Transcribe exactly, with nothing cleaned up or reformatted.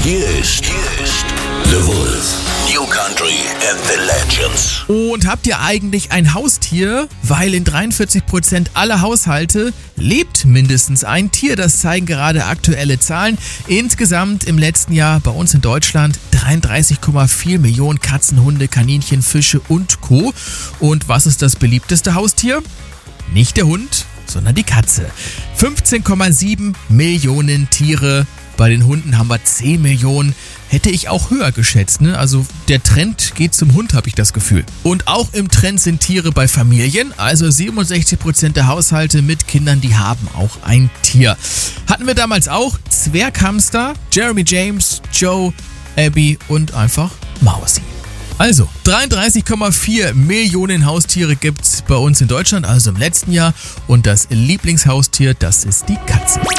Hier ist, hier ist The Wolf. New Country and the Legends. Und habt ihr eigentlich ein Haustier? Weil in dreiundvierzig Prozent aller Haushalte lebt mindestens ein Tier. Das zeigen gerade aktuelle Zahlen. Insgesamt im letzten Jahr bei uns in Deutschland dreiunddreißig Komma vier Millionen Katzen, Hunde, Kaninchen, Fische und Co. Und was ist das beliebteste Haustier? Nicht der Hund, sondern die Katze. fünfzehn Komma sieben Millionen Tiere. Bei den Hunden haben wir zehn Millionen. Hätte ich auch höher geschätzt, ne? Also der Trend geht zum Hund, habe ich das Gefühl. Und auch im Trend sind Tiere bei Familien. Also siebenundsechzig Prozent der Haushalte mit Kindern, die haben auch ein Tier. Hatten wir damals auch Zwerghamster, Jeremy James, Joe, Abby und einfach Mausi. Also, dreiunddreißig Komma vier Millionen Haustiere gibt's bei uns in Deutschland, also im letzten Jahr. Und das Lieblingshaustier, das ist die Katze.